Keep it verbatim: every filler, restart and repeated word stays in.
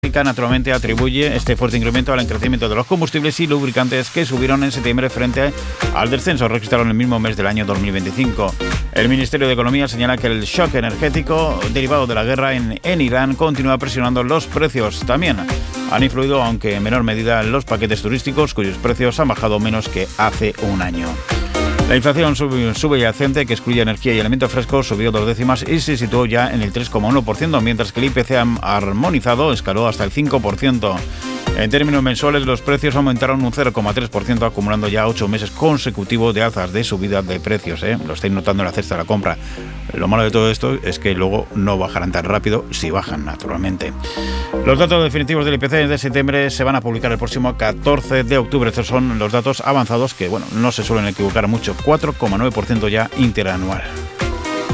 naturalmente atribuye este fuerte incremento al crecimiento de los combustibles y lubricantes que subieron en septiembre frente al descenso registrado en el mismo mes del año dos mil veinticinco. El Ministerio de Economía señala que el shock energético derivado de la guerra en, en Irán continúa presionando los precios. También han influido, aunque en menor medida, los paquetes turísticos, cuyos precios han bajado menos que hace un año. La inflación sub- subyacente, que excluye energía y alimentos frescos, subió dos décimas y se situó ya en el tres coma uno por ciento, mientras que el I P C armonizado escaló hasta el cinco por ciento. En términos mensuales, los precios aumentaron un cero coma tres por ciento, acumulando ya ocho meses consecutivos de alzas de subida de precios. ¿eh? Lo estáis notando en la cesta de la compra. Lo malo de todo esto es que luego no bajarán tan rápido, si bajan, naturalmente. Los datos definitivos del I P C de septiembre se van a publicar el próximo catorce de octubre. Estos son los datos avanzados que, bueno, no se suelen equivocar mucho. cuatro coma nueve por ciento ya interanual.